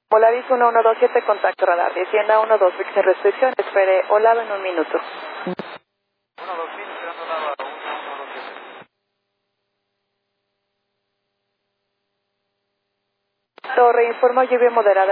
Polaris 1127, contacto radar. Descienda 12, sin restricción. Espere Olavo en un minuto. 1-2000, esperando Olavo, 1127. Torre, informo lluvia moderada.